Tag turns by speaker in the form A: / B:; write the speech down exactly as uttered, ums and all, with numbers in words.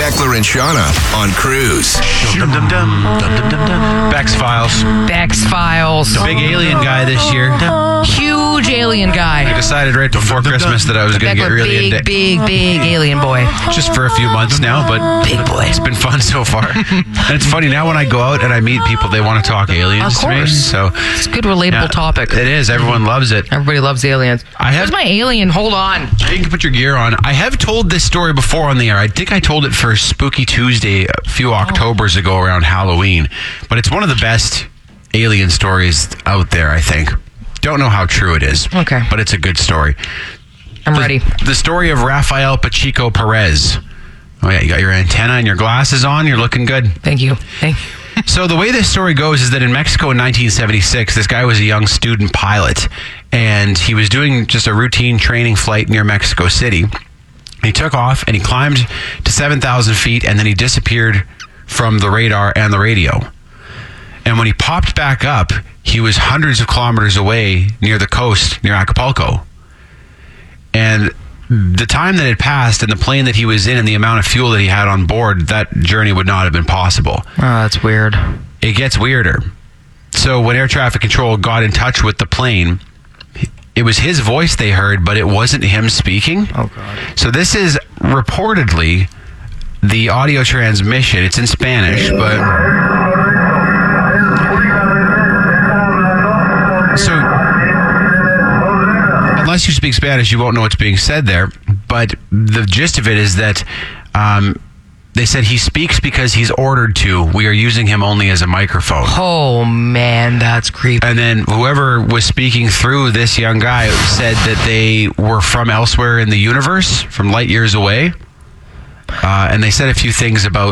A: Eckler and Shauna on Cruise.
B: Dum, dum, dum, dum, dum, dum, dum. Bex Files.
C: Bex Files.
B: The big alien guy this year.
C: Huge alien
B: I
C: guy.
B: decided right before Christmas that I was going to get
C: Beckler,
B: really
C: big,
B: into
C: big, big alien boy.
B: just for a few months now, but
C: Big boy.
B: it's been fun so far. And it's funny now when I go out and I meet people, they want to talk aliens
C: Of
B: to me.
C: course.
B: So
C: It's a good, relatable
B: yeah,
C: topic.
B: It is. Everyone loves it.
C: Everybody loves aliens.
B: I have-
C: Where's my alien? Hold on.
B: You can put your gear on. I have told this story before on the air. I think I told it for Spooky Tuesday a few Octobers ago around Halloween. But it's one of the best alien stories out there, I think. Don't know how true it is.
C: Okay.
B: But it's a good story.
C: I'm
B: The-
C: ready.
B: The story of Rafael Pacheco Perez. Oh, yeah, you got your antenna and your glasses on. You're looking good.
C: Thank you. Thank you.
B: So the way this story goes is that in Mexico in nineteen seventy-six, this guy was a young student pilot, and he was doing just a routine training flight near Mexico City. He took off and he climbed to seven thousand feet, and then he disappeared from the radar and the radio. And when he popped back up, he was hundreds of kilometers away near the coast, near Acapulco. And the time that had passed and the plane that he was in and the amount of fuel that he had on board, that journey would not have been possible.
C: Oh, that's weird.
B: It gets weirder. So when air traffic control got in touch with the plane, it was his voice they heard, but it wasn't him speaking.
C: Oh, God.
B: So this is reportedly the audio transmission. It's in Spanish, but... So... Unless you speak Spanish, you won't know what's being said there. But the gist of it is that um, they said he speaks because he's ordered to. We are using him only as a microphone.
C: Oh, man, that's creepy.
B: And then whoever was speaking through this young guy said that they were from elsewhere in the universe, from light years away. Uh, and they said a few things about